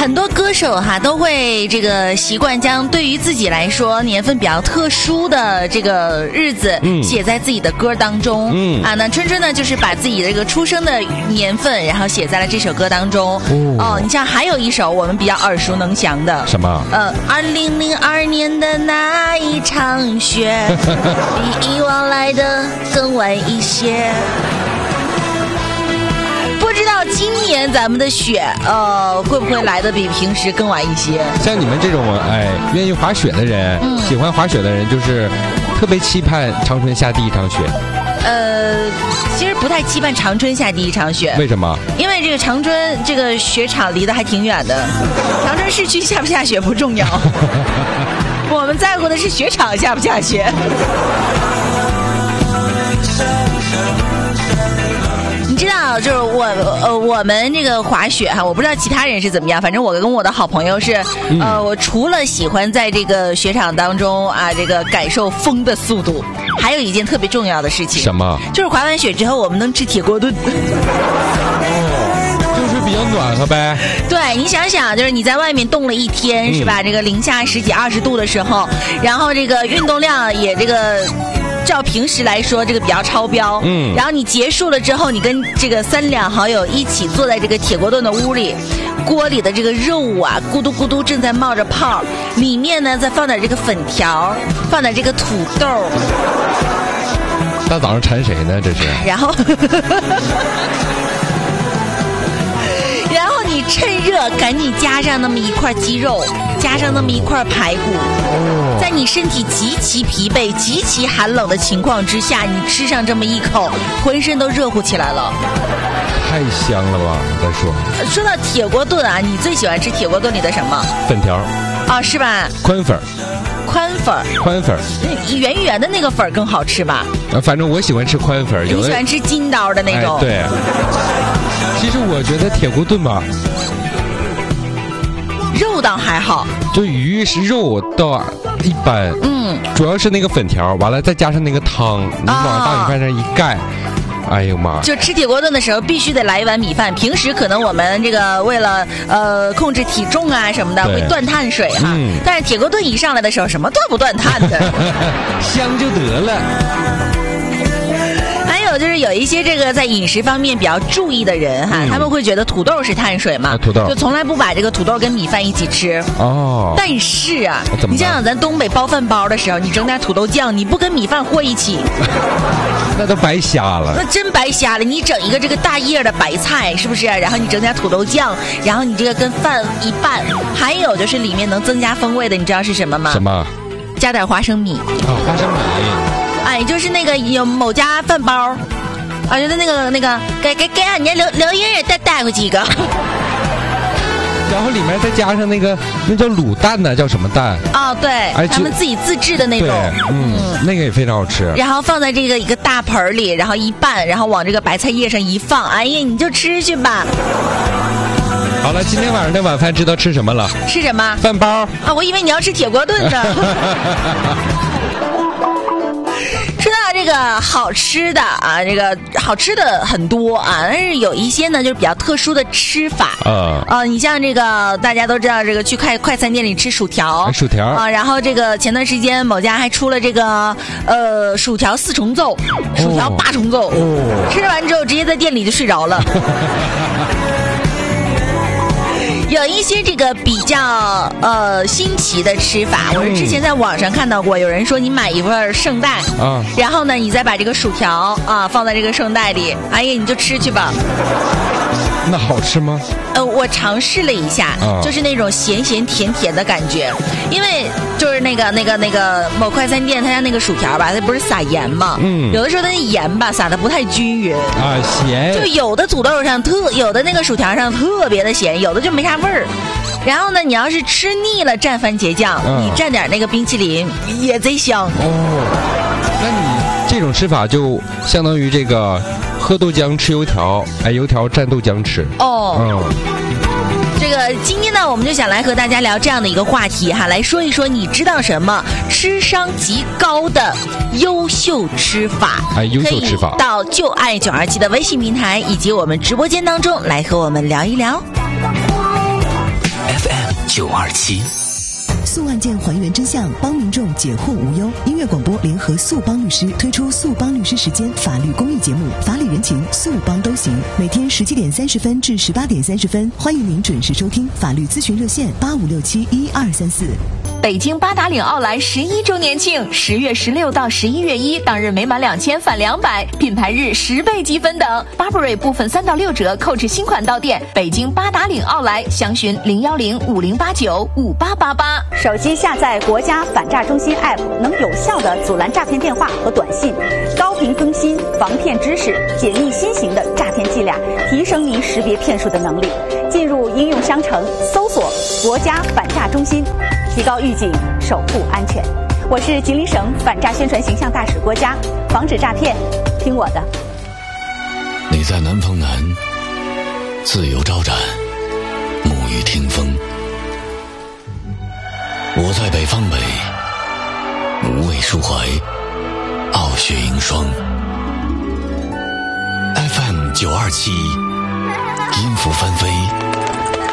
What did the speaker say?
很多歌手哈都会这个习惯将对于自己来说年份比较特殊的这个日子写在自己的歌当中。那春春呢就是把自己的这个出生的年份，然后写在了这首歌当中。你像还有一首我们比较耳熟能详的什么 ？2002年的那一场雪，比以往来的更晚一些。不知道今年咱们的雪会不会来的比平时更晚一些？ 像你们这种愿意滑雪的人，喜欢滑雪的人，就是特别期盼长春下第一场雪。 其实不太期盼长春下第一场雪。 为什么？ 因为这个长春这个雪场离得还挺远的，长春市区下不下雪不重要，我们在乎的是雪场下不下雪。你知道，就是我们这个滑雪哈，我不知道其他人是怎么样，反正我跟我的好朋友是，我除了喜欢在这个雪场当中这个感受风的速度，还有一件特别重要的事情。 什么？就是滑完雪之后，我们能吃铁锅炖。 就是比较暖和呗。 对，你想想，就是你在外面冻了一天，是吧？这个零下10几20度的时候，然后这个运动量也这个。照平时来说，这个比较超标。然后你结束了之后，你跟这个3两好友一起坐在这个铁锅炖的屋里，锅里的这个肉啊，咕嘟咕嘟正在冒着泡，里面呢再放点这个粉条，放点这个土豆。 大早上馋谁呢？这是。 然后你趁热赶紧加上那么一块鸡肉，加上那么一块排骨，在你身体极其疲惫、极其寒冷的情况之下，你吃上这么一口，浑身都热乎起来了。 太香了吧！你再说。 说到铁锅炖啊，你最喜欢吃铁锅炖里的什么？ 粉条。 是吧？ 宽粉。 宽粉，圆圆的那个粉更好吃吧？ 反正我喜欢吃宽粉。 你喜欢吃筋道的那种？ 对。其实我觉得铁锅炖吧， 肉倒还好， 就鱼是肉倒一般。主要是那个粉条，完了再加上那个汤，你往大米饭上一盖。哎呦妈！ 就吃铁锅炖的时候必须得来一碗米饭。平时可能我们这个为了控制体重啊什么的会断碳水哈，但是铁锅炖一上来的时候什么断不断碳的， 香就得了。 还有就是有一些这个在饮食方面比较注意的人哈，他们会觉得土豆是碳水嘛， 土豆就从来不把这个土豆跟米饭一起吃。但是你想想咱东北包饭包的时候，你整点土豆酱，你不跟米饭和一起。 那都白瞎了， 那真白瞎了。你整一个这个大叶的白菜，是不是？然后你整点土豆酱，然后你这个跟饭一拌。还有就是里面能增加风味的，你知道是什么吗？ 什么？ 加点花生米。 花生米。 就是那个有某家饭包，就是那个给俺家刘英也带回去一个。 然后里面再加上那叫卤蛋呢，叫什么蛋？ 对，他们自己自制的那种。 那个也非常好吃。 然后放在这个一个大盆里，然后一拌，然后往这个白菜叶上一放，哎呀，你就吃去吧。 好了，今天晚上的晚饭知道吃什么了？ 吃什么？ 饭包。 我以为你要吃铁锅炖呢。说到这个好吃的这个好吃的很多但是有一些呢就是比较特殊的吃法你像这个大家都知道这个去快餐店里吃薯条然后这个前段时间某家还出了这个薯条4重奏，薯条8重奏，吃完之后直接在店里就睡着了。有一些这个比较新奇的吃法，我是之前在网上看到过，有人说你买一份圣代然后呢你再把这个薯条放在这个圣代里，哎呀你就吃去吧。 那好吃吗？ 我尝试了一下就是那种咸咸甜甜的感觉，因为就是那个某快餐店他家那个薯条吧，它不是撒盐嘛有的时候它那盐吧撒的不太均匀咸， 就有的土豆上有的那个薯条上特别的咸，有的就没啥味儿。然后呢你要是吃腻了蘸番茄酱你蘸点那个冰淇淋也贼香那你这种吃法就相当于这个喝豆浆吃油条，油条蘸豆浆吃这个今天呢我们就想来和大家聊这样的一个话题来说一说你知道什么吃商极高的优秀吃法优秀吃法， 可以到就爱927的微信平台以及我们直播间当中来和我们聊一聊。 FM927。 诉案件还原真相，帮民众解惑无忧。音乐广播联合速帮律师推出速帮律师时间法律公益节目，法理人情，速帮都行。每天17点30分至18点30分，欢迎您准时收听。法律咨询热线85671234。 北京八达岭奥莱11周年庆，10月16到11月1当日每满2000返200，品牌日10倍积分等。Burberry 部分3到6折，购置新款到店。北京八达岭奥莱，详询01050895888。 手机下载国家反诈中心 App， 能有效地阻拦诈骗电话和短信，高频更新防骗知识，解密新型的诈骗伎俩，提升您识别骗术的能力。进入应用商城，搜索国家反诈中心，提高预警，守护安全。我是吉林省反诈宣传形象大使郭佳，防止诈骗，听我的。 你在南方南，自由招展，沐浴听风；我在北方北，无畏抒怀，傲雪迎霜。FM927，音符翻飞，